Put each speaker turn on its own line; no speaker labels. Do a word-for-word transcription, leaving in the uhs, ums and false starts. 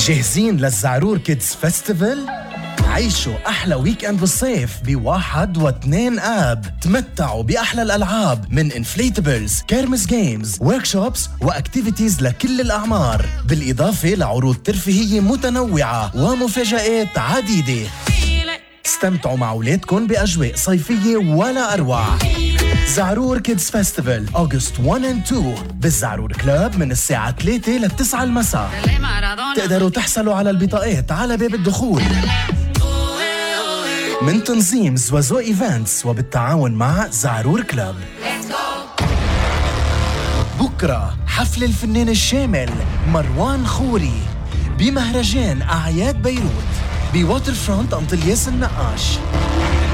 جاهزين للزعرور كيدز فيستيفال؟ عيشوا أحلى ويك أند بالصيف بواحد واثنين آب. تمتعوا بأحلى الألعاب من انفليتبلز، كيرمس جيمز، وركشوبس وأكتيفيتيز لكل الأعمار، بالإضافة لعروض ترفيهية متنوعة ومفاجآت عديدة. استمتعوا مع أولادكم بأجواء صيفية ولا أروع. زعرور كيدز فيستيفال أغسطس واحد و اثنين بالزعرور كلاب من الساعة ثلاثة للتسعة المساء. تقدروا تحصلوا على البطاقات على باب الدخول من تنظيم زوازو إيفنتس وبالتعاون مع زعرور كلاب. بكرة حفل الفنان الشامل مروان خوري بمهرجان أعياد بيروت بواتر فرونت أنطلياس النقاش.